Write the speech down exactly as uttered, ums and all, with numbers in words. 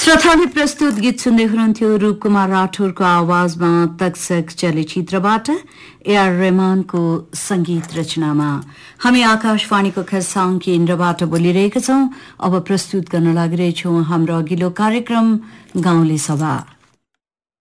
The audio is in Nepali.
श्रोताले प्रस्तुत गीत सुन्दै हुनुहुन्थ्यो रूपकुमार राठौरको आवाजमा तकसक चलचित्रबाट एआर रहमानको संगीत रचनामा। हामी आकाशवाणीको खरसाङ केन्द्रबाट बोलिरहेका छौं। अब प्रस्तुत गर्न लागिरहेछौं हाम्रो अघिल्लो कार्यक्रम गाउँले सभा।